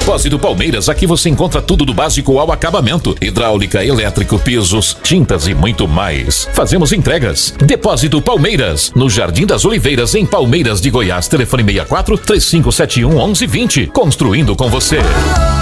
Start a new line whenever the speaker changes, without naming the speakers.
Depósito Palmeiras, aqui você encontra tudo do básico ao acabamento: hidráulica, elétrico, pisos, tintas e muito mais. Fazemos entregas. Depósito Palmeiras, no Jardim das Oliveiras, em Palmeiras de Goiás. Telefone 64 3571 1120. Construindo com você.